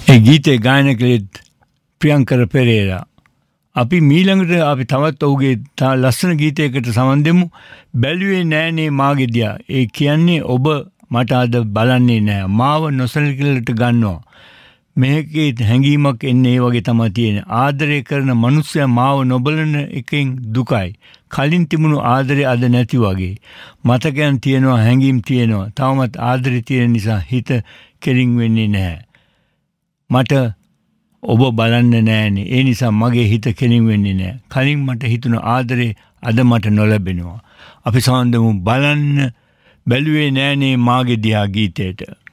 ඒ ගීතේ ගායන කළෙත් ප්‍රියංකර පෙරේරා. අපි මීළඟට අපි තවත් ඔහුගේ ලස්සන ගීතයකට සමන් දෙමු. බැලුවේ නෑනේ මාගේ දියා. ඒ කියන්නේ ඔබ මට අද බලන්නේ නෑ. මාව නොසලකලට ගන්නවා. මේකේ හැඟීමක් එන්නේ ඒ වගේ තමයි තියෙන්නේ. ආදරය කරන මිනිස්සයා මාව නොබලන එකෙන් දුකයි. කලින් තිබුණු ආදරේ අද නැති වගේ. මතකයන් තියෙනවා, හැඟීම් තියෙනවා. තවමත් ආදරේ තියෙන නිසා හිත කෙලින් වෙන්නේ නැහැ. මට ඔබ බලන්න නෑනේ. ඒ නිසා මගේ හිත කෙලින් වෙන්නේ නෑ. කලින් මට හිතුණ ආදරේ අද මට නොලැබෙනවා. අපි සමන්දමු බලන්න බැලුවේ නෑනේ මාගේ දිහා ගීතයට.